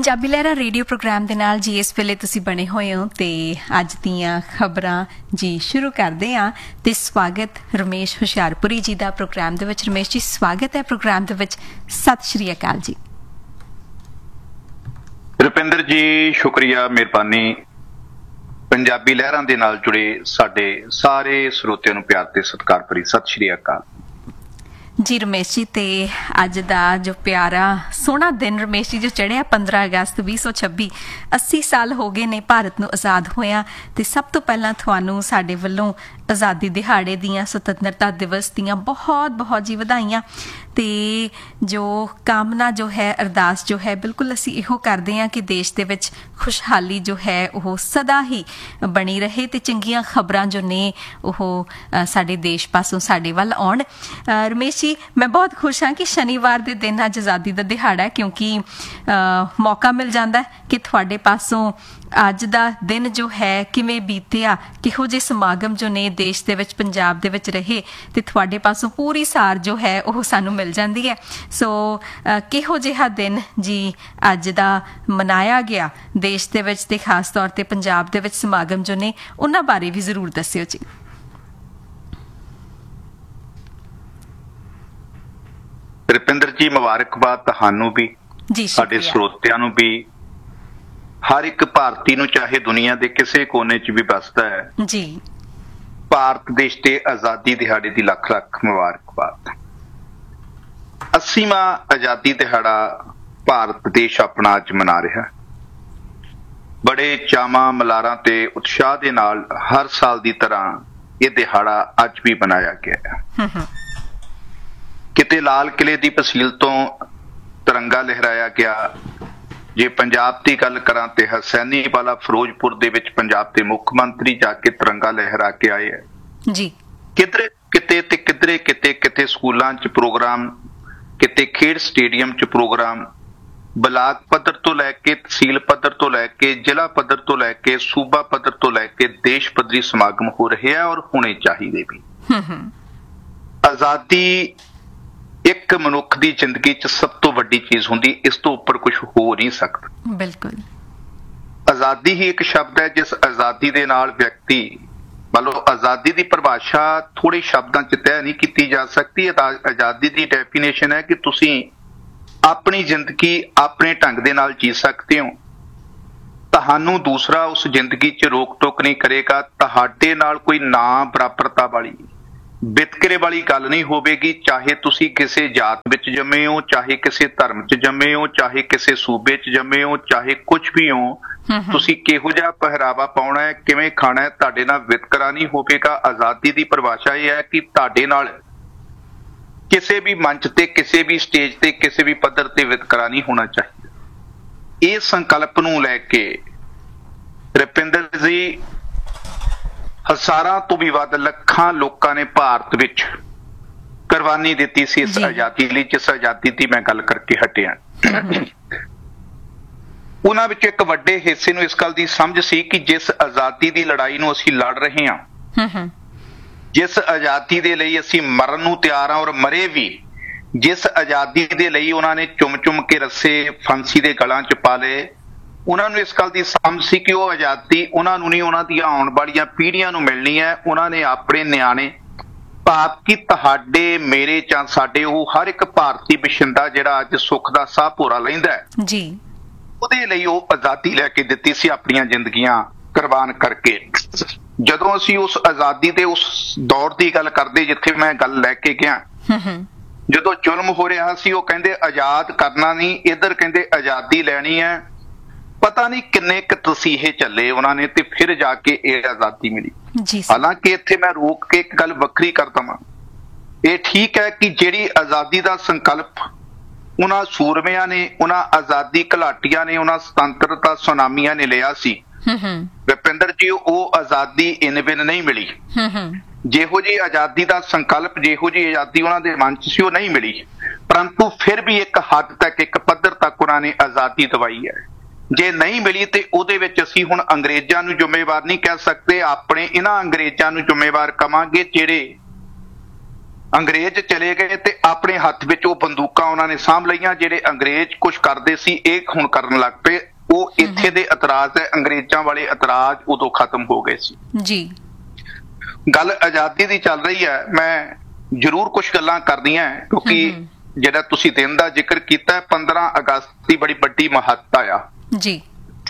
ਪੰਜਾਬੀ ਲਹਿਰਾਂ radio programme ਦੇ ਨਾਲ ਜੀ ਇਸ ਵੇਲੇ ਤੁਸੀਂ ਬਣੇ ਹੋਏ ਹੋ ਤੇ ਅੱਜ ਦੀਆਂ ਖਬਰਾਂ ਜੀ ਸ਼ੁਰੂ ਕਰਦੇ ਹਾਂ ਤੇ ਸਵਾਗਤ ਰਮੇਸ਼ ਹੁਸ਼ਿਆਰਪੁਰੀ ਜੀ ਦਾ ਪ੍ਰੋਗਰਾਮ ਦੇ ਵਿੱਚ। ਰਮੇਸ਼ ਜੀ ਸਵਾਗਤ ਹੈ ਪ੍ਰੋਗਰਾਮ ਦੇ ਵਿੱਚ। ਸਤਿ ਸ਼੍ਰੀ ਅਕਾਲ ਜੀ। ਰੁਪਿੰਦਰ ਜੀ ਸ਼ੁਕਰੀਆ, ਮਿਹਰਬਾਨੀ। ਪੰਜਾਬੀ ਲਹਿਰਾਂ ਦੇ ਨਾਲ ਜੁੜੇ ਸਾਡੇ ਸਾਰੇ ਸਰੋਤਿਆਂ ਨੂੰ ਪਿਆਰ ਤੇ ਸਤਿਕਾਰ ਭਰੀ ਸਤਿ ਸ਼੍ਰੀ ਅਕਾਲ ਜੀ। ਰਮੇਸ਼ ਜੀ ਤੇ ਅੱਜ ਦਾ ਜੋ ਪਿਆਰਾ ਸੋਹਣਾ ਦਿਨ ਰਮੇਸ਼ ਜੀ ਜੋ ਚੜ੍ਹਿਆ 15 ਅਗਸਤ 2026, 80 ਸਾਲ ਹੋ ਗਏ ਨੇ ਭਾਰਤ ਨੂੰ ਆਜ਼ਾਦ ਹੋਇਆ। ਤੇ ਸਭ ਤੋਂ ਪਹਿਲਾਂ ਤੁਹਾਨੂੰ ਸਾਡੇ ਵੱਲੋਂ ਆਜ਼ਾਦੀ ਦਿਹਾੜੇ ਦੀਆਂ, ਸੁਤੰਤਰਤਾ ਦਿਵਸ ਦੀਆਂ ਬਹੁਤ ਬਹੁਤ ਜੀ ਵਧਾਈਆਂ। ਤੇ ਜੋ ਕਾਮਨਾ ਜੋ ਹੈ, ਅਰਦਾਸ ਜੋ ਹੈ, ਬਿਲਕੁਲ ਅਸੀਂ ਇਹੋ ਕਰਦੇ ਹਾਂ ਕਿ ਦੇਸ਼ ਦੇ ਵਿੱਚ ਖੁਸ਼ਹਾਲੀ ਜੋ ਹੈ ਉਹ ਸਦਾ ਹੀ ਬਣੀ ਰਹੇ ਤੇ ਚੰਗੀਆਂ ਖਬਰਾਂ ਜੋ ਨੇ ਉਹ ਸਾਡੇ ਦੇਸ਼ ਪਾਸੋਂ ਸਾਡੇ ਵੱਲ ਆਉਣ। ਰਮੇਸ਼ ਜੀ ਮੈਂ ਬਹੁਤ ਖੁਸ਼ ਹਾਂ ਕਿ ਸ਼ਨੀਵਾਰ ਦੇ ਦਿਨ ਅੱਜ ਆਜ਼ਾਦੀ ਦਾ ਦਿਹਾੜਾ ਹੈ, ਕਿਉਂਕਿ ਮੌਕਾ ਮਿਲ ਜਾਂਦਾ ਕਿ ਤੁਹਾਡੇ ਪਾਸੋਂ ਅੱਜ ਦਾ ਦਿਨ ਜੋ ਹੈ ਕਿਵੇਂ ਬੀਤਿਆ, ਕਿਹੋ ਜਿਹੇ ਸਮਾਗਮ ਜੋ ਨੇ ਦੇਸ਼ ਦੇ ਵਿੱਚ, ਪੰਜਾਬ ਦੇ ਵਿੱਚ ਰਹੇ ਤੇ ਤੁਹਾਡੇ ਪਾਸੋਂ ਪੂਰੀ ਸਾਰ ਜੋ ਹੈ ਉਹ ਸਾਨੂੰ ਮਿਲ ਜਾਂਦੀ ਹੈ। ਸੋ ਕਿਹੋ ਜਿਹਾ ਦਿਨ ਜੀ ਅੱਜ ਦਾ ਮਨਾਇਆ ਗਿਆ ਦੇਸ਼ ਦੇ ਵਿੱਚ ਤੇ ਖਾਸ ਤੌਰ ਤੇ ਪੰਜਾਬ ਦੇ ਵਿੱਚ ਸਮਾਗਮ ਜੋ ਨੇ ਉਹਨਾਂ ਬਾਰੇ ਵੀ ਜ਼ਰੂਰ ਦੱਸਿਓ ਜੀ। ਰੁਪਿੰਦਰ ਜੀ ਮੁਬਾਰਕਬਾਦ ਤੁਹਾਨੂੰ ਵੀ, ਸਾਡੇ ਸਰੋਤਿਆਂ ਨੂੰ ਵੀ, ਹਰ ਇੱਕ ਭਾਰਤੀ ਨੂੰ, ਚਾਹੇ ਦੁਨੀਆ ਦੇ ਕਿਸੇ ਕੋਨੇ 'ਚ ਵੀ ਵੱਸਦਾ ਹੈ ਜੀ। ਭਾਰਤ ਦੇਸ਼ ਦੇ ਆਜ਼ਾਦੀ ਦਿਹਾੜੇ ਦੀ ਲੱਖ ਲੱਖ ਮੁਬਾਰਕਬਾਦ। 80ਵਾਂ ਆਜ਼ਾਦੀ ਦਿਹਾੜਾ ਭਾਰਤ ਦੇਸ਼ ਆਪਣਾ ਅੱਜ ਮਨਾ ਰਿਹਾ। ਬੜੇ ਚਾਵਾਂ, ਮਲਾਰਾਂ ਤੇ ਉਤਸ਼ਾਹ ਦੇ ਨਾਲ ਹਰ ਸਾਲ ਦੀ ਤਰ੍ਹਾਂ ਇਹ ਦਿਹਾੜਾ ਅੱਜ ਵੀ ਮਨਾਇਆ ਗਿਆ ਹੈ। ਕਿਤੇ ਲਾਲ ਕਿਲੇ ਦੀ ਪਸੀਲ ਤੋਂ ਤਿਰੰਗਾ ਲਹਿਰਾਇਆ ਗਿਆ। ਜੇ ਪੰਜਾਬ ਦੀ ਗੱਲ ਕਰਾਂ ਤੇ ਹਸੈਨੀ ਵਾਲਾ ਫਿਰੋਜ਼ਪੁਰ ਦੇ ਵਿੱਚ ਪੰਜਾਬ ਦੇ ਮੁੱਖ ਮੰਤਰੀ ਜਾ ਕੇ ਤਿਰੰਗਾ ਲਹਿਰਾ ਕੇ ਆਏ ਹੈ ਜੀ। ਕਿਧਰੇ ਕਿਤੇ ਤੇ ਕਿਤੇ ਸਕੂਲਾਂ 'ਚ ਪ੍ਰੋਗਰਾਮ, ਕਿਤੇ ਖੇਡ ਸਟੇਡੀਅਮ 'ਚ ਪ੍ਰੋਗਰਾਮ, ਬਲਾਕ ਪੱਧਰ ਤੋਂ ਲੈ ਕੇ ਤਹਿਸੀਲ ਪੱਧਰ ਤੋਂ ਲੈ ਕੇ ਜ਼ਿਲ੍ਹਾ ਪੱਧਰ ਤੋਂ ਲੈ ਕੇ ਸੂਬਾ ਪੱਧਰ ਤੋਂ ਲੈ ਕੇ ਦੇਸ਼ ਪੱਧਰੀ ਸਮਾਗਮ ਹੋ ਰਹੇ ਆ ਔਰ ਹੋਣੇ ਚਾਹੀਦੇ ਵੀ। ਆਜ਼ਾਦੀ ਇੱਕ ਮਨੁੱਖ ਦੀ ਜ਼ਿੰਦਗੀ 'ਚ ਸਭ ਤੋਂ ਵੱਡੀ ਚੀਜ਼ ਹੁੰਦੀ, ਇਸ ਤੋਂ ਉੱਪਰ ਕੁਝ ਹੋ ਨਹੀਂ ਸਕਦਾ। ਬਿਲਕੁਲ। ਆਜ਼ਾਦੀ ਹੀ ਇੱਕ ਸ਼ਬਦ ਹੈ ਜਿਸ ਆਜ਼ਾਦੀ ਦੇ ਨਾਲ ਵਿਅਕਤੀ, ਮੰਨ ਲਓ ਆਜ਼ਾਦੀ ਦੀ ਪਰਿਭਾਸ਼ਾ ਥੋੜੇ ਸ਼ਬਦਾਂ 'ਚ ਤੈਅ ਨਹੀਂ ਕੀਤੀ ਜਾ ਸਕਦੀ। ਆਜ਼ਾਦੀ ਦੀ ਡੈਫੀਨੇਸ਼ਨ ਹੈ ਕਿ ਤੁਸੀਂ ਆਪਣੀ ਜ਼ਿੰਦਗੀ ਆਪਣੇ ਢੰਗ ਦੇ ਨਾਲ ਜੀ ਸਕਦੇ ਹੋ। ਤੁਹਾਨੂੰ ਦੂਸਰਾ ਉਸ ਜ਼ਿੰਦਗੀ 'ਚ ਰੋਕ ਟੋਕ ਨਹੀਂ ਕਰੇਗਾ। ਤੁਹਾਡੇ ਨਾਲ ਕੋਈ ਨਾ ਬਰਾਬਰਤਾ ਵਾਲੀ, ਵਿਤਕਰੇ ਵਾਲੀ ਗੱਲ ਨਹੀਂ ਹੋਵੇਗੀ। ਚਾਹੇ ਤੁਸੀਂ ਕਿਸੇ ਜਾਤ ਵਿੱਚ ਜੰਮੇ ਹੋ, ਚਾਹੇ ਕਿਸੇ ਧਰਮ 'ਚ ਜੰਮੇ ਹੋ, ਚਾਹੇ ਕਿਸੇ ਸੂਬੇ 'ਚ ਜੰਮੇ ਹੋ, ਚਾਹੇ ਕੁਝ ਵੀ ਹੋ, ਤੁਸੀਂ ਕਿਹੋ ਜਿਹਾ ਪਹਿਰਾਵਾ ਪਾਉਣਾ ਹੈ, ਕਿਵੇਂ ਖਾਣਾ ਹੈ, ਤੁਹਾਡੇ ਨਾਲ ਵਿਤਕਰਾ ਨਹੀਂ ਹੋਵੇਗਾ। ਆਜ਼ਾਦੀ ਦੀ ਪਰਿਭਾਸ਼ਾ ਇਹ ਹੈ ਕਿ ਤੁਹਾਡੇ ਨਾਲ ਕਿਸੇ ਵੀ ਮੰਚ ਤੇ, ਕਿਸੇ ਵੀ ਸਟੇਜ ਤੇ, ਕਿਸੇ ਵੀ ਪੱਧਰ ਤੇ ਵਿਤਕਰਾ ਨਹੀਂ ਹੋਣਾ ਚਾਹੀਦਾ। ਇਹ ਸੰਕਲਪ ਨੂੰ ਲੈ ਕੇ ਰੁਪਿੰਦਰ ਜੀ ਹਜ਼ਾਰਾਂ ਤੋਂ ਵੀ ਵੱਧ ਲੱਖਾਂ ਲੋਕਾਂ ਨੇ ਭਾਰਤ ਵਿੱਚ ਕੁਰਬਾਨੀ ਦਿੱਤੀ ਸੀ ਇਸ ਆਜ਼ਾਦੀ ਲਈ, ਜਿਸ ਆਜ਼ਾਦੀ ਦੀ ਮੈਂ ਗੱਲ ਕਰਕੇ ਹਟਿਆ। ਉਹਨਾਂ ਵਿੱਚ ਇੱਕ ਵੱਡੇ ਹਿੱਸੇ ਨੂੰ ਇਸ ਗੱਲ ਦੀ ਸਮਝ ਸੀ ਕਿ ਜਿਸ ਆਜ਼ਾਦੀ ਦੀ ਲੜਾਈ ਨੂੰ ਅਸੀਂ ਲੜ ਰਹੇ ਹਾਂ, ਜਿਸ ਆਜ਼ਾਦੀ ਦੇ ਲਈ ਅਸੀਂ ਮਰਨ ਨੂੰ ਤਿਆਰ ਹਾਂ ਔਰ ਮਰੇ ਵੀ, ਜਿਸ ਆਜ਼ਾਦੀ ਦੇ ਲਈ ਉਹਨਾਂ ਨੇ ਚੁੰਮ ਚੁੰਮ ਕੇ ਰੱਸੇ ਫਾਂਸੀ ਦੇ ਗਲਾਂ 'ਚ ਪਾ ਲਏ, ਉਹਨਾਂ ਨੂੰ ਇਸ ਗੱਲ ਦੀ ਸਮਝ ਸੀ ਕਿ ਉਹ ਆਜ਼ਾਦੀ ਉਹਨਾਂ ਨੂੰ ਨਹੀਂ, ਉਹਨਾਂ ਦੀਆਂ ਆਉਣ ਵਾਲੀਆਂ ਪੀੜ੍ਹੀਆਂ ਨੂੰ ਮਿਲਣੀ ਹੈ। ਉਹਨਾਂ ਨੇ ਆਪਣੇ ਨਿਆਣੇ, ਭਾਵ ਕਿ ਤੁਹਾਡੇ, ਮੇਰੇ ਜਾਂ ਸਾਡੇ, ਉਹ ਹਰ ਇੱਕ ਭਾਰਤੀ ਵਸਿੰਦਾ ਜਿਹੜਾ ਅੱਜ ਸੁੱਖ ਦਾ ਸਾਹ ਭੋਰਾ ਲੈਂਦਾ ਹੈ ਜੀ, ਉਹਦੇ ਲਈ ਉਹ ਆਜ਼ਾਦੀ ਲੈ ਕੇ ਦਿੱਤੀ ਸੀ, ਆਪਣੀਆਂ ਜ਼ਿੰਦਗੀਆਂ ਕੁਰਬਾਨ ਕਰਕੇ। ਜਦੋਂ ਅਸੀਂ ਉਸ ਆਜ਼ਾਦੀ ਦੇ ਉਸ ਦੌਰ ਦੀ ਗੱਲ ਕਰਦੇ ਜਿੱਥੇ ਮੈਂ ਗੱਲ ਲੈ ਕੇ ਗਿਆ, ਜਦੋਂ ਜ਼ੁਲਮ ਹੋ ਰਿਹਾ ਸੀ, ਉਹ ਕਹਿੰਦੇ ਆਜ਼ਾਦ ਕਰਨਾ ਨਹੀਂ, ਇੱਧਰ ਕਹਿੰਦੇ ਆਜ਼ਾਦੀ ਲੈਣੀ ਹੈ। ਪਤਾ ਨਹੀਂ ਕਿੰਨੇ ਕੁ ਤਸੀਹੇ ਚੱਲੇ ਉਹਨਾਂ ਨੇ ਤੇ ਫਿਰ ਜਾ ਕੇ ਇਹ ਆਜ਼ਾਦੀ ਮਿਲੀ। ਹਾਲਾਂਕਿ ਇੱਥੇ ਮੈਂ ਰੋਕ ਕੇ ਇੱਕ ਗੱਲ ਵੱਖਰੀ ਕਰ ਦਵਾਂ। ਇਹ ਠੀਕ ਹੈ ਕਿ ਜਿਹੜੀ ਆਜ਼ਾਦੀ ਦਾ ਸੰਕਲਪ ਉਹਨਾਂ ਸੂਰਮਿਆਂ ਨੇ, ਉਹਨਾਂ ਆਜ਼ਾਦੀ ਘੁਲਾਟੀਆਂ ਨੇ, ਉਹਨਾਂ ਸੁਤੰਤਰਤਾ ਸੁਨਾਮੀਆਂ ਨੇ ਲਿਆ ਸੀ, ਰੁਪਿੰਦਰ ਜੀ, ਉਹ ਆਜ਼ਾਦੀ ਇਨ ਬਿਨ ਨਹੀਂ ਮਿਲੀ। ਜਿਹੋ ਜਿਹੀ ਆਜ਼ਾਦੀ ਦਾ ਸੰਕਲਪ, ਜਿਹੋ ਜਿਹੀ ਆਜ਼ਾਦੀ ਉਹਨਾਂ ਦੇ ਮਨ 'ਚ ਸੀ, ਉਹ ਨਹੀਂ ਮਿਲੀ। ਪਰੰਤੂ ਫਿਰ ਵੀ ਇੱਕ ਹੱਦ ਤੱਕ, ਇੱਕ ਪੱਧਰ ਤੱਕ ਉਹਨਾਂ ਨੇ ਆਜ਼ਾਦੀ ਦਵਾਈ ਹੈ। ਜੇ ਨਹੀਂ ਮਿਲੀ ਤੇ ਉਹਦੇ ਵਿੱਚ ਅਸੀਂ ਹੁਣ ਅੰਗਰੇਜ਼ਾਂ ਨੂੰ ਜ਼ਿੰਮੇਵਾਰ ਨਹੀਂ ਕਹਿ ਸਕਦੇ, ਆਪਣੇ ਇਹਨਾਂ ਅੰਗਰੇਜ਼ਾਂ ਨੂੰ ਜ਼ਿੰਮੇਵਾਰ ਕਵਾਂਗੇ ਜਿਹੜੇ ਅੰਗਰੇਜ਼ ਚਲੇ ਗਏ ਤੇ ਆਪਣੇ ਹੱਥ ਵਿੱਚ ਉਹ ਬੰਦੂਕਾਂ ਉਹਨਾਂ ਨੇ ਸਾਂਭ ਲਈਆਂ। ਜਿਹੜੇ ਅੰਗਰੇਜ਼ ਕੁਝ ਕਰਦੇ ਸੀ ਇਹ ਹੁਣ ਕਰਨ ਲੱਗ ਪਏ। ਉਹ ਇੱਥੇ ਦੇ ਇਤਰਾਜ਼ ਹੈ, ਅੰਗਰੇਜ਼ਾਂ ਵਾਲੇ ਇਤਰਾਜ਼ ਉਦੋਂ ਖਤਮ ਹੋ ਗਏ ਸੀ ਜੀ। ਗੱਲ ਆਜ਼ਾਦੀ ਦੀ ਚੱਲ ਰਹੀ ਹੈ, ਮੈਂ ਜ਼ਰੂਰ ਕੁਝ ਗੱਲਾਂ ਕਰਦੀਆਂ ਕਿਉਂਕਿ ਜਿਹੜਾ ਤੁਸੀਂ ਦਿਨ ਦਾ ਜ਼ਿਕਰ ਕੀਤਾ 15 ਅਗਸਤ ਦੀ ਬੜੀ ਵੱਡੀ ਮਹੱਤਤਾ ਆ ਜੀ।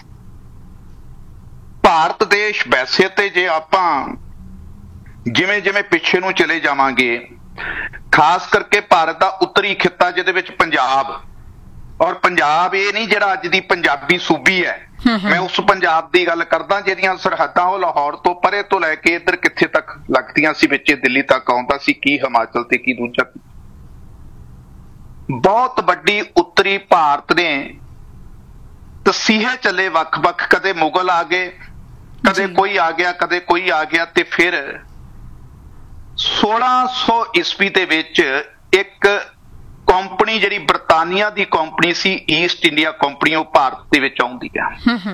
ਭਾਰਤ ਦੇਸ਼ ਵੈਸੇ ਤੇ ਜੇ ਆਪਾਂ ਜਿਵੇਂ ਜਿਵੇਂ ਪਿੱਛੇ ਨੂੰ ਚਲੇ ਜਾਵਾਂਗੇ, ਖਾਸ ਕਰਕੇ ਭਾਰਤ ਦਾ ਉੱਤਰੀ ਖਿੱਤਾ ਜਿਹਦੇ ਵਿੱਚ ਪੰਜਾਬ, ਔਰ ਪੰਜਾਬ ਇਹ ਨਹੀਂ ਜਿਹੜਾ ਅੱਜ ਦੀ ਪੰਜਾਬੀ ਸੂਬੀ ਹੈ, ਮੈਂ ਉਸ ਪੰਜਾਬ ਦੀ ਗੱਲ ਕਰਦਾ ਜਿਹਦੀਆਂ ਸਰਹੱਦਾਂ ਉਹ ਲਾਹੌਰ ਤੋਂ ਪਰੇ ਤੋਂ ਲੈ ਕੇ ਇੱਧਰ ਕਿੱਥੇ ਤੱਕ ਲੱਗਦੀਆਂ ਸੀ, ਵਿੱਚ ਦਿੱਲੀ ਤੱਕ ਆਉਂਦਾ ਸੀ, ਕੀ ਹਿਮਾਚਲ ਤੇ ਕੀ ਦੂਜਾ। ਬਹੁਤ ਵੱਡੀ ਉੱਤਰੀ ਭਾਰਤ ਨੇ ਤਸੀਹੇ ਚੱਲੇ ਵੱਖ-ਵੱਖ, ਕਦੇ ਮੁਗਲ ਆ ਗਏ, ਕਦੇ ਕੋਈ ਆ ਗਿਆ, ਕਦੇ ਕੋਈ ਆ ਗਿਆ, ਤੇ ਫਿਰ 1600 ਈਸਵੀ ਦੇ ਵਿੱਚ ਇੱਕ ਕੰਪਨੀ ਜਿਹੜੀ ਬਰਤਾਨੀਆ ਦੀ ਕੰਪਨੀ ਸੀ, ਈਸਟ ਇੰਡੀਆ ਕੰਪਨੀ, ਉਹ ਭਾਰਤ ਦੇ ਵਿੱਚ ਆਉਂਦੀ ਆ।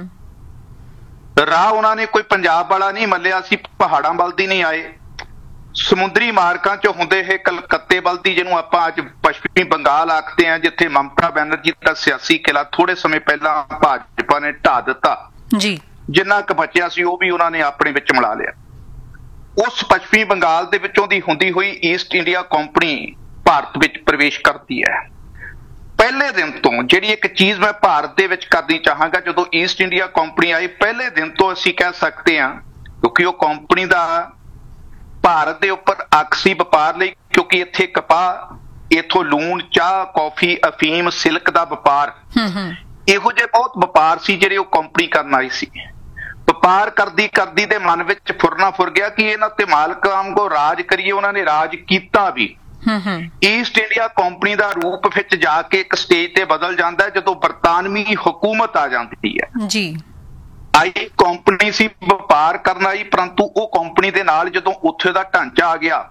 ਰਾਹ ਉਹਨਾਂ ਨੇ ਕੋਈ ਪੰਜਾਬ ਵਾਲਾ ਨਹੀਂ ਮੱਲਿਆ ਸੀ, ਪਹਾੜਾਂ ਵੱਲ ਦੀ ਨਹੀਂ ਆਏ, ਸਮੁੰਦਰੀ ਮਾਰਗਾਂ ਚ ਹੁੰਦੇ ਇਹ ਕਲਕੱਤੇ ਵੱਲ ਦੀ, ਜਿਹਨੂੰ ਆਪਾਂ ਅੱਜ ਪੱਛਮੀ ਬੰਗਾਲ ਆਖਦੇ ਆ, ਜਿੱਥੇ ਮਮਤਾ ਬੈਨਰਜੀ ਦਾ ਸਿਆਸੀ ਕਿਲਾ ਥੋੜੇ ਸਮੇਂ ਪਹਿਲਾਂ ਭਾਜਪਾ ਨੇ ਢਾ ਦਿੱਤਾ ਜੀ। ਜਿੰਨਾ ਕੁ ਬਚਿਆ ਸੀ ਉਹ ਵੀ ਉਹਨਾਂ ਨੇ ਆਪਣੇ ਵਿੱਚ ਮਿਲਾ ਲਿਆ। ਉਸ ਪੱਛਮੀ ਬੰਗਾਲ ਦੇ ਵਿੱਚੋਂ ਦੀ ਹੁੰਦੀ ਹੋਈ ਈਸਟ ਇੰਡੀਆ ਕੰਪਨੀ ਭਾਰਤ ਵਿੱਚ ਪ੍ਰਵੇਸ਼ ਕਰਦੀ ਹੈ। ਪਹਿਲੇ ਦਿਨ ਤੋਂ ਜਿਹੜੀ ਇੱਕ ਚੀਜ਼ ਮੈਂ ਭਾਰਤ ਦੇ ਵਿੱਚ ਕਰਨੀ ਚਾਹਾਂਗਾ, ਜਦੋਂ ਈਸਟ ਇੰਡੀਆ ਕੰਪਨੀ ਆਈ ਪਹਿਲੇ ਦਿਨ ਤੋਂ ਅਸੀਂ ਕਹਿ ਸਕਦੇ ਹਾਂ, ਕਿਉਂਕਿ ਉਹ ਕੰਪਨੀ ਦਾ ਭਾਰਤ ਦੇ ਉੱਪਰ ਅੱਖ ਸੀ ਵਪਾਰ ਲਈ, ਕਿਉਂਕਿ ਇੱਥੇ ਕਪਾਹ, ਇੱਥੋਂ ਲੂਣ, ਚਾਹ, ਕੌਫੀ, ਅਫੀਮ, ਸਿਲਕ ਦਾ ਵਪਾਰ, ਇਹੋ ਜਿਹੇ ਬਹੁਤ ਵਪਾਰ ਸੀ ਜਿਹੜੇ ਉਹ ਕੰਪਨੀ ਕਰਨ ਆਈ ਸੀ। ਵਪਾਰ ਕਰਦੀ ਕਰਦੀ ਦੇ ਮਨ ਵਿੱਚ ਫੁਰਨਾ ਫੁਰ ਗਿਆ ਕਿ ਇਹਨਾਂ ਤੇ ਮਾਲਕ ਵਾਂਗੂ ਰਾਜ ਕਰੀਏ। ਉਹਨਾਂ ਨੇ ਰਾਜ ਕੀਤਾ ਵੀ। ਈਸਟ ਇੰਡੀਆ ਕੰਪਨੀ ਦਾ ਰੂਪ ਵਿੱਚ ਜਾ ਕੇ ਇੱਕ ਸਟੇਜ ਤੇ ਬਦਲ ਜਾਂਦਾ ਜਦੋਂ ਬਰਤਾਨਵੀ ਹਕੂਮਤ ਆ ਜਾਂਦੀ ਹੈ ਜੀ। ਆਈ ਕੰਪਨੀ ਸੀ ਵਪਾਰ ਕਰਨ ਆਈ, ਪਰੰਤੂ ਉਹ ਕੰਪਨੀ ਦੇ ਨਾਲ ਜਦੋਂ ਉੱਥੇ ਦਾ ਢਾਂਚਾ ਆ ਗਿਆ,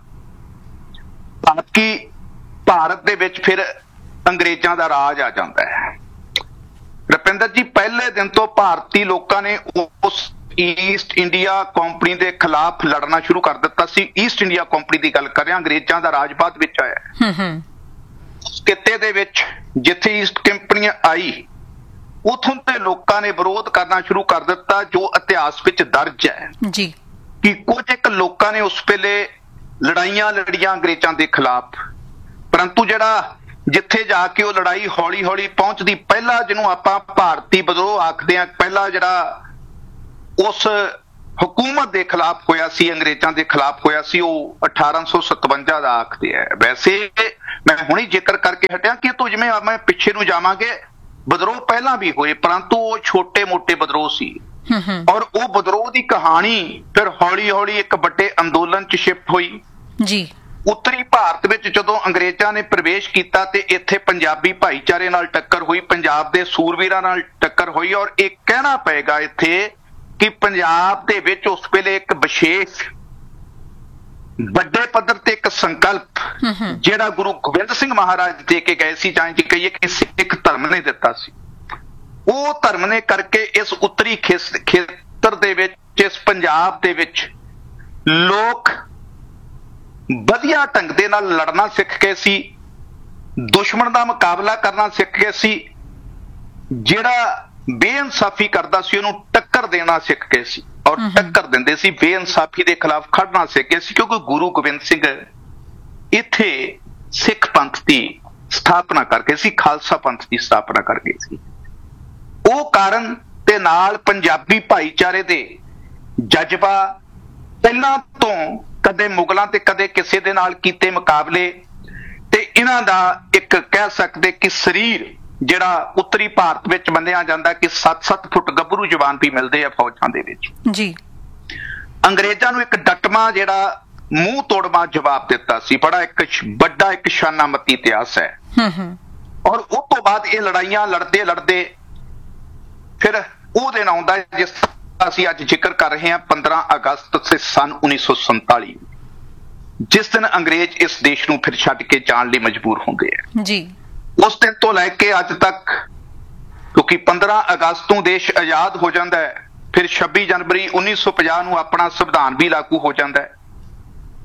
ਬਾਕੀ ਭਾਰਤ ਦੇ ਵਿੱਚ ਫਿਰ ਅੰਗਰੇਜ਼ਾਂ ਦਾ ਰਾਜ ਆ ਜਾਂਦਾ ਹੈ। ਰੁਪਿੰਦਰ ਜੀ, ਪਹਿਲੇ ਦਿਨ ਤੋਂ ਭਾਰਤੀ ਲੋਕਾਂ ਨੇ ਉਸ ਈਸਟ ਇੰਡੀਆ ਕੰਪਨੀ ਦੇ ਖਿਲਾਫ ਲੜਨਾ ਸ਼ੁਰੂ ਕਰ ਦਿੱਤਾ ਸੀ। ਈਸਟ ਇੰਡੀਆ ਕੰਪਨੀ ਦੀ ਗੱਲ ਕਰ ਰਿਹਾ, ਅੰਗਰੇਜ਼ਾਂ ਦਾ ਰਾਜ ਬਾਅਦ ਵਿੱਚ ਆਇਆ। ਕਿੱਤੇ ਦੇ ਵਿੱਚ ਜਿੱਥੇ ਈਸਟ ਕੰਪਨੀ ਆਈ, ਉਥੋਂ ਤੇ ਲੋਕਾਂ ਨੇ ਵਿਰੋਧ ਕਰਨਾ ਸ਼ੁਰੂ ਕਰ ਦਿੱਤਾ, ਜੋ ਇਤਿਹਾਸ ਵਿੱਚ ਦਰਜ ਹੈ ਜੀ ਕਿ ਕੁਝ ਇੱਕ ਲੋਕਾਂ ਨੇ ਉਸ ਵੇਲੇ ਲੜਾਈਆਂ ਲੜੀਆਂ ਅੰਗਰੇਜ਼ਾਂ ਦੇ ਖਿਲਾਫ, ਪਰੰਤੂ ਜਿਹੜਾ ਜਿੱਥੇ ਜਾ ਕੇ ਉਹ ਲੜਾਈ ਹੌਲੀ ਹੌਲੀ ਪਹੁੰਚਦੀ, ਪਹਿਲਾ ਜਿਹਨੂੰ ਆਪਾਂ ਭਾਰਤੀ ਵਿਦਰੋਹ ਆਖਦੇ ਹਾਂ, ਪਹਿਲਾ ਜਿਹੜਾ ਉਸ ਹਕੂਮਤ ਦੇ ਖਿਲਾਫ ਹੋਇਆ ਸੀ, ਅੰਗਰੇਜ਼ਾਂ ਦੇ ਖਿਲਾਫ ਹੋਇਆ ਸੀ, ਉਹ 1857 ਦਾ ਆਖਦੇ ਆ। ਵੈਸੇ ਮੈਂ ਹੁਣੇ ਜ਼ਿਕਰ ਕਰਕੇ ਹਟਿਆ ਕਿ ਤੂੰ ਜਿਵੇਂ ਮੈਂ ਪਿੱਛੇ ਨੂੰ ਜਾਵਾਂਗੇ, ਵਿਦਰੋਹ ਪਹਿਲਾਂ ਵੀ ਹੋਏ, ਪਰੰਤੂ ਉਹ ਛੋਟੇ ਮੋਟੇ ਵਿਦਰੋਹ ਸੀ, ਔਰ ਉਹ ਵਿਦਰੋਹ ਦੀ ਕਹਾਣੀ ਫਿਰ ਹੌਲੀ ਹੌਲੀ ਇੱਕ ਵੱਡੇ ਅੰਦੋਲਨ ਚ ਸ਼ਿਫਟ ਹੋਈ ਜੀ। ਉੱਤਰੀ ਭਾਰਤ ਵਿੱਚ ਜਦੋਂ ਅੰਗਰੇਜ਼ਾਂ ਨੇ ਪ੍ਰਵੇਸ਼ ਕੀਤਾ ਤੇ ਇੱਥੇ ਪੰਜਾਬੀ ਭਾਈਚਾਰੇ ਨਾਲ ਟੱਕਰ ਹੋਈ, ਪੰਜਾਬ ਦੇ ਸੂਰਵੀਰਾਂ ਨਾਲ ਟੱਕਰ ਹੋਈ, ਔਰ ਇਹ ਕਹਿਣਾ ਪਏਗਾ ਇੱਥੇ ਕਿ ਪੰਜਾਬ ਦੇ ਵਿੱਚ ਉਸ ਵੇਲੇ ਇੱਕ ਵਿਸ਼ੇਸ਼ ਵੱਡੇ ਪੱਧਰ ਤੇ ਇੱਕ ਸੰਕਲਪ ਜਿਹੜਾ ਗੁਰੂ ਗੋਬਿੰਦ ਸਿੰਘ ਮਹਾਰਾਜ ਦੇ ਕੇ ਗਏ ਸੀ, ਜਾਂ ਜੀ ਕਹੀਏ ਕਿ ਸਿੱਖ ਧਰਮ ਨੇ ਦਿੱਤਾ ਸੀ, ਉਹ ਧਰਮ ਨੇ ਕਰਕੇ ਇਸ ਉੱਤਰੀ ਖੇਤਰ ਦੇ ਵਿੱਚ, ਇਸ ਪੰਜਾਬ ਦੇ ਵਿੱਚ ਲੋਕ ਵਧੀਆ ਢੰਗ ਦੇ ਨਾਲ ਲੜਨਾ ਸਿੱਖ ਗਏ ਸੀ, ਦੁਸ਼ਮਣ ਦਾ ਮੁਕਾਬਲਾ ਕਰਨਾ ਸਿੱਖ ਗਏ ਸੀ, ਜਿਹੜਾ ਬੇਇਨਸਾਫੀ ਕਰਦਾ ਸੀ ਉਹਨੂੰ ਟੱਕਰ ਦੇਣਾ ਸਿੱਖ ਗਏ ਸੀ, ਔਰ ਟੱਕਰ ਦਿੰਦੇ ਸੀ, ਬੇਇਨਸਾਫੀ ਦੇ ਖਿਲਾਫ ਖੜਨਾ ਸਿੱਖ ਗਏ ਸੀ, ਕਿਉਂਕਿ ਗੁਰੂ ਗੋਬਿੰਦ ਸਿੰਘ ਇੱਥੇ ਸਿੱਖ ਪੰਥ ਦੀ ਸਥਾਪਨਾ ਕਰਕੇ ਸੀ, ਖਾਲਸਾ ਪੰਥ ਦੀ ਸਥਾਪਨਾ ਕਰਕੇ ਸੀ। ਉਹ ਕਾਰਨ ਤੇ ਨਾਲ ਪੰਜਾਬੀ ਭਾਈਚਾਰੇ ਦੇ ਜਜ਼ਬਾ ਪਹਿਲਾਂ ਤੋਂ ਕਦੇ ਮੁਗਲਾਂ ਤੇ ਕਦੇ ਕਿਸੇ ਦੇ ਨਾਲ ਕੀਤੇ ਮੁਕਾਬਲੇ, ਤੇ ਇਹਨਾਂ ਦਾ ਇੱਕ ਕਹਿ ਸਕਦੇ ਕਿ ਸਰੀਰ ਜਿਹੜਾ ਉੱਤਰੀ ਭਾਰਤ ਵਿੱਚ ਮੰਨਿਆ ਜਾਂਦਾ ਕਿ 7-7 ਫੁੱਟ ਗੱਭਰੂ ਜਵਾਨ ਵੀ ਮਿਲਦੇ ਆ ਫੌਜਾਂ ਦੇ ਵਿੱਚ ਜੀ। ਅੰਗਰੇਜ਼ਾਂ ਨੂੰ ਇੱਕ ਡਟਮਾ ਜਿਹੜਾ ਮੂੰਹ ਤੋੜਵਾ ਜਵਾਬ ਦਿੱਤਾ ਸੀ। ਬੜਾ ਇੱਕ ਵੱਡਾ ਇੱਕ ਸ਼ਾਨਾਮਤੀ ਇਤਿਹਾਸ ਹੈ। ਔਰ ਉਸ ਤੋਂ ਬਾਅਦ ਇਹ ਲੜਾਈਆਂ ਲੜਦੇ ਲੜਦੇ ਫਿਰ ਉਹ ਦਿਨ ਆਉਂਦਾ ਜਿਸ ਅਸੀਂ ਅੱਜ ਜ਼ਿਕਰ ਕਰ ਰਹੇ ਹਾਂ, 15 ਅਗਸਤ ਸੇ ਸਨ 1947, ਜਿਸ ਦਿਨ ਅੰਗਰੇਜ਼ ਇਸ ਦੇਸ਼ ਨੂੰ ਫਿਰ ਛੱਡ ਕੇ ਜਾਣ ਲਈ ਮਜਬੂਰ ਹੁੰਦੇ ਆ ਜੀ। ਉਸ ਦਿਨ ਤੋਂ ਲੈ ਕੇ ਅੱਜ ਤੱਕ, ਕਿਉਂਕਿ 15 ਅਗਸਤ ਨੂੰ ਦੇਸ਼ ਆਜ਼ਾਦ ਹੋ ਜਾਂਦਾ ਹੈ, ਫਿਰ 26 ਜਨਵਰੀ 1950 ਨੂੰ ਆਪਣਾ ਸੰਵਿਧਾਨ ਵੀ ਲਾਗੂ ਹੋ ਜਾਂਦਾ ਹੈ, ਤੇ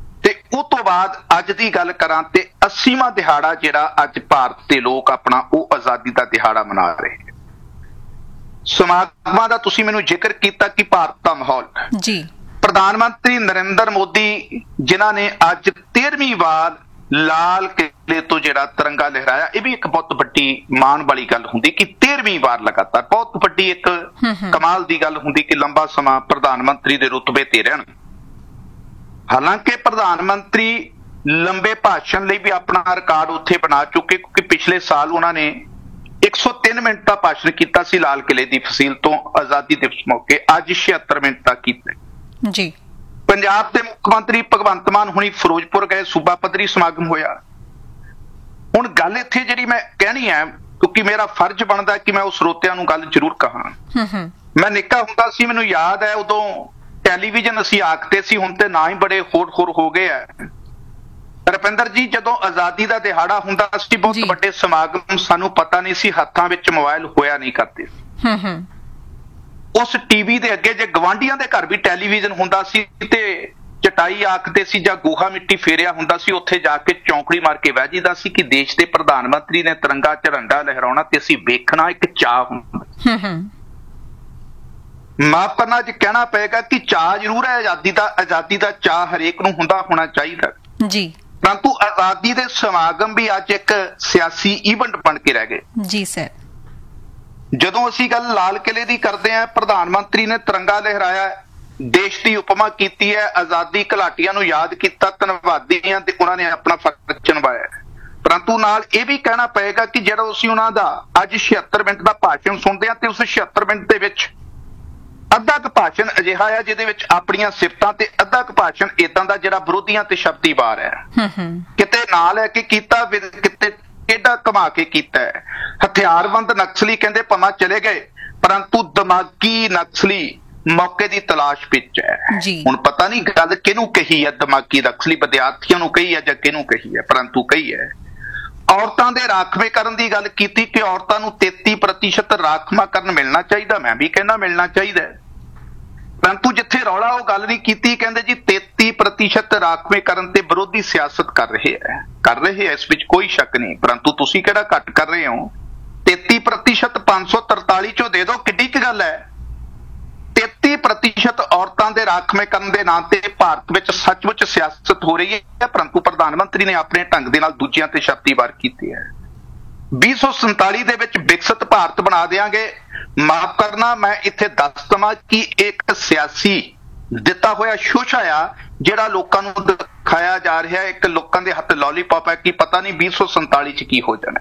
ਉਹ ਤੋਂ ਬਾਅਦ ਅੱਜ ਦੀ ਗੱਲ ਕਰਾਂ ਤੇ 80ਵਾਂ ਦਿਹਾੜਾ ਜਿਹੜਾ ਅੱਜ ਭਾਰਤ ਦੇ ਲੋਕ ਆਪਣਾ ਉਹ ਆਜ਼ਾਦੀ ਦਾ ਦਿਹਾੜਾ ਮਨਾ ਰਹੇ। ਸਮਾਗਮਾਂ ਦਾ ਤੁਸੀਂ ਮੈਨੂੰ ਜ਼ਿਕਰ ਕੀਤਾ ਕਿ ਭਾਰਤ ਦਾ ਮਾਹੌਲ ਜੀ। ਪ੍ਰਧਾਨ ਮੰਤਰੀ ਨਰਿੰਦਰ ਮੋਦੀ ਜਿਨ੍ਹਾਂ ਨੇ ਅੱਜ 13ਵੀਂ ਵਾਰ ਲਾਲ ਕਿਲੇ ਤੋਂ ਜਿਹੜਾ ਤਿਰੰਗਾ ਲਹਿਰਾਇਆ, ਇਹ ਵੀ ਇੱਕ ਬਹੁਤ ਵੱਡੀ ਮਾਣ ਵਾਲੀ ਗੱਲ ਹੁੰਦੀ ਕਿ 13ਵੀਂ ਵਾਰ ਲਗਾਤਾਰ, ਬਹੁਤ ਵੱਡੀ ਇੱਕ ਕਮਾਲ ਦੀ ਗੱਲ ਹੁੰਦੀ ਕਿ ਲੰਬਾ ਸਮਾਂ ਪ੍ਰਧਾਨ ਮੰਤਰੀ ਦੇ ਰੁਤਬੇ ਤੇ ਰਹਿਣ। ਹਾਲਾਂਕਿ ਪ੍ਰਧਾਨ ਮੰਤਰੀ ਲੰਬੇ ਭਾਸ਼ਣ ਲਈ ਵੀ ਆਪਣਾ ਰਿਕਾਰਡ ਉੱਥੇ ਬਣਾ ਚੁੱਕੇ, ਕਿਉਂਕਿ ਪਿਛਲੇ ਸਾਲ ਉਹਨਾਂ ਨੇ 103 ਮਿੰਟ ਦਾ ਭਾਸ਼ਣ ਕੀਤਾ ਸੀ ਲਾਲ ਕਿਲੇ ਦੀ ਫਸੀਲ ਤੋਂ ਆਜ਼ਾਦੀ ਦਿਵਸ ਮੌਕੇ, ਅੱਜ 76 ਮਿੰਟ ਦਾ ਕੀਤਾ ਜੀ। ਪੰਜਾਬ ਦੇ ਮੁੱਖ ਮੰਤਰੀ ਭਗਵੰਤ ਮਾਨ ਹੁਣੀ ਫਿਰੋਜ਼ਪੁਰ ਗਏ, ਸੂਬਾ ਪੱਧਰੀ ਸਮਾਗਮ ਹੋਇਆ। ਹੁਣ ਗੱਲ ਇੱਥੇ ਜਿਹੜੀ ਮੈਂ ਕਹਿਣੀ ਹੈ, ਕਿਉਂਕਿ ਮੇਰਾ ਫਰਜ਼ ਬਣਦਾ ਕਿ ਮੈਂ ਉਹ ਸਰੋਤਿਆਂ ਨੂੰ ਗੱਲ ਜ਼ਰੂਰ ਕਹਾਂ। ਮੈਂ ਨਿੱਕਾ ਹੁੰਦਾ ਸੀ, ਮੈਨੂੰ ਯਾਦ ਹੈ ਉਦੋਂ ਟੈਲੀਵਿਜ਼ਨ ਅਸੀਂ ਆਖਦੇ ਸੀ, ਹੁਣ ਤੇ ਨਾ ਹੀ ਬੜੇ ਹੋਰ ਹੋ ਗਏ ਆ। ਰੁਪਿੰਦਰ ਜੀ, ਜਦੋਂ ਆਜ਼ਾਦੀ ਦਾ ਦਿਹਾੜਾ ਹੁੰਦਾ ਸੀ, ਬਹੁਤ ਵੱਡੇ ਸਮਾਗਮ, ਸਾਨੂੰ ਪਤਾ ਨਹੀਂ ਸੀ, ਹੱਥਾਂ ਵਿੱਚ ਮੋਬਾਈਲ ਹੋਇਆ ਨਹੀਂ ਕਰਦੇ। ਉਸ ਟੀਵੀ ਦੇ ਅੱਗੇ ਜੇ ਗਵਾਂਢੀਆਂ ਦੇ ਘਰ ਵੀ ਟੈਲੀਵਿਜ਼ਨ ਹੁੰਦਾ ਸੀ ਤੇ ਚਟਾਈ ਆਖਦੇ ਸੀ ਜਾਂ ਗੋਹਾ ਮਿੱਟੀ ਫੇਰਿਆ ਹੁੰਦਾ ਸੀ, ਉੱਥੇ ਜਾ ਕੇ ਚੌਂਕੜੀ ਮਾਰ ਕੇ ਬਹਿ ਜੀਦਾ ਸੀ ਕਿ ਦੇਸ਼ ਦੇ ਪ੍ਰਧਾਨ ਮੰਤਰੀ ਨੇ ਤਿਰੰਗਾ ਝੰਡਾ ਲਹਿਰਾਉਣਾ ਤੇ ਅਸੀਂ ਵੇਖਣਾ, ਇੱਕ ਚਾਅ ਹੁੰਦਾ। ਮਾਫ਼ ਕਰਨਾ, ਅੱਜ ਕਹਿਣਾ ਪਏਗਾ ਕਿ ਚਾਅ ਜ਼ਰੂਰ ਹੈ, ਆਜ਼ਾਦੀ ਦਾ ਚਾਅ ਹਰੇਕ ਨੂੰ ਹੋਣਾ ਚਾਹੀਦਾ ਜੀ, ਪਰੰਤੂ ਆਜ਼ਾਦੀ ਦੇ ਸਮਾਗਮ ਵੀ ਅੱਜ ਇੱਕ ਸਿਆਸੀ ਈਵੈਂਟ ਬਣ ਕੇ ਰਹਿ ਗਏ। ਜੀ ਸਰ। ਜਦੋਂ ਅਸੀਂ ਗੱਲ ਲਾਲ ਕਿਲੇ ਦੀ ਕਰਦੇ ਹਾਂ, ਪ੍ਰਧਾਨ ਮੰਤਰੀ ਨੇ ਤਿਰੰਗਾ ਲਹਿਰਾਇਆ, ਦੇਸ਼ ਦੀ ਉਪਮਾ ਕੀਤੀ ਹੈ, ਆਜ਼ਾਦੀ ਘੁਲਾਟੀਆਂ ਨੂੰ ਯਾਦ ਕੀਤਾ, ਧੰਨਵਾਦੀ ਹਾਂ ਤੇ ਉਹਨਾਂ ਨੇ ਆਪਣਾ ਫਰਜ਼ ਨਿਭਾਇਆ। ਪਰੰਤੂ ਨਾਲ ਇਹ ਵੀ ਕਹਿਣਾ ਪਏਗਾ ਕਿ ਜਦੋਂ ਅਸੀਂ ਉਹਨਾਂ ਦਾ ਅੱਜ 76 ਮਿੰਟ ਦਾ ਭਾਸ਼ਣ ਸੁਣਦੇ ਹਾਂ ਤੇ ਉਸ 76 ਮਿੰਟ ਦੇ ਵਿੱਚ ਅੱਧਾ ਕੁ ਭਾਸ਼ਣ ਅਜਿਹਾ ਹੈ ਜਿਹਦੇ ਵਿੱਚ ਆਪਣੀਆਂ ਸਿਫਤਾਂ ਤੇ ਅੱਧਾ ਕੁ ਭਾਸ਼ਣ ਏਦਾਂ ਦਾ ਜਿਹੜਾ ਵਿਰੋਧੀਆਂ ਤੇ ਸ਼ਬਦੀ ਵਾਰ ਹੈ। ਕਿਤੇ ਨਾਂ ਲੈ ਕੇ ਕੀਤਾ, ਕਿਤੇ ਕਿਹੜਾ ਘੁਮਾ ਕੇ ਕੀਤਾ ਹੈ। ਹਥਿਆਰਬੰਦ ਨਕਸਲੀ ਕਹਿੰਦੇ ਭਾਵੇਂ ਚਲੇ ਗਏ, ਪਰੰਤੂ ਦਿਮਾਗੀ ਨਕਸਲੀ ਮੌਕੇ ਦੀ ਤਲਾਸ਼ ਵਿੱਚ ਹੈ। ਹੁਣ ਪਤਾ ਨਹੀਂ ਗੱਲ ਕਿਹਨੂੰ ਕਹੀ ਹੈ, ਦਿਮਾਗੀ ਨਕਸਲੀ ਵਿਦਿਆਰਥੀਆਂ ਨੂੰ ਕਹੀ ਹੈ ਜਾਂ ਕਿਹਨੂੰ ਕਹੀ ਹੈ, ਪਰੰਤੂ ਕਹੀ ਹੈ। ਔਰਤਾਂ ਦੇ ਰਾਖਵੇਂਕਰਨ ਦੀ ਗੱਲ ਕੀਤੀ ਕਿ ਔਰਤਾਂ ਨੂੰ 33% ਰਾਖਵਾਂਕਰਨ ਮਿਲਣਾ ਚਾਹੀਦਾ, ਮੈਂ ਵੀ ਕਹਿੰਦਾ ਮਿਲਣਾ ਚਾਹੀਦਾ, ਪਰੰਤੂ ਜਿੱਥੇ ਰੌਲਾ ਉਹ ਗੱਲ ਨਹੀਂ ਕੀਤੀ, ਕਹਿੰਦੇ ਜੀ 33% ਰਾਖਵੇਂਕਰਨ ਤੇ ਵਿਰੋਧੀ ਸਿਆਸਤ ਕਰ ਰਹੇ ਹੈ, ਇਸ ਵਿੱਚ ਕੋਈ ਸ਼ੱਕ ਨਹੀਂ, ਪਰੰਤੂ ਤੁਸੀਂ ਕਿਹੜਾ ਘੱਟ ਕਰ ਰਹੇ ਹੋ। 33% 543 ਚੋਂ ਦੇ ਦਿਓ, ਕਿੱਡੀ ਕੁ ਗੱਲ ਹੈ। 33% ਔਰਤਾਂ ਦੇ ਰਾਖਵੇਂਕਰਨ ਦੇ ਨਾਂ ਤੇ ਭਾਰਤ ਵਿੱਚ ਸੱਚਮੁੱਚ ਸਿਆਸਤ ਹੋ ਰਹੀ ਹੈ, ਪਰੰਤੂ ਪ੍ਰਧਾਨ ਮੰਤਰੀ ਨੇ ਆਪਣੇ ਢੰਗ ਦੇ ਨਾਲ ਦੂਜਿਆਂ ਤੇ ਸ਼ਬਦੀ ਵਾਰ ਕੀਤੀ ਹੈ। 2047 ਦੇ ਵਿੱਚ ਵਿਕਸਿਤ ਭਾਰਤ ਬਣਾ ਦੇਵਾਂਗੇ। ਮਾਫ਼ ਕਰਨਾ, ਮੈਂ ਇੱਥੇ ਦੱਸ ਦੇਵਾਂ ਕਿ ਇੱਕ ਸਿਆਸੀ ਦਿੱਤਾ ਹੋਇਆ ਸ਼ੋਸ਼ਾ ਆ ਜਿਹੜਾ ਲੋਕਾਂ ਨੂੰ ਦਿਖਾਇਆ ਜਾ ਰਿਹਾ, ਇੱਕ ਲੋਕਾਂ ਦੇ ਹੱਥ ਲੋਲੀਪੌਪ ਹੈ ਕਿ ਪਤਾ ਨਹੀਂ 2047 ਚ ਕੀ ਹੋ ਜਾਣਾ।